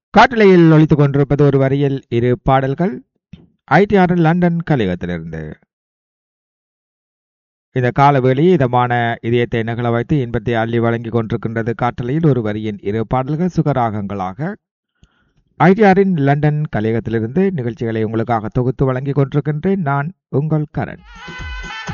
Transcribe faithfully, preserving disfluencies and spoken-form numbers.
காட்டலையில் ஒலித்துக் கொண்டிருப்பது ஒரு வரியில் இரு பாடல்கள் ஐடிஆர் லண்டன் கலையகத்திலிருந்து. இந்த காலவேளை இதமான இதயத்தை நகல வைத்து இன்பத்தை அள்ளி வழங்கி கொண்டிருக்கின்றது. காட்டலையில் ஒரு வரியின் இரு பாடல்கள் சுகராகங்களாக ஐடிஆரின் லண்டன் கலையகத்திலிருந்து நிகழ்ச்சிகளை உங்களுக்காக தொகுத்து வழங்கி கொண்டிருக்கின்றேன். நான் உங்கள் கரண்.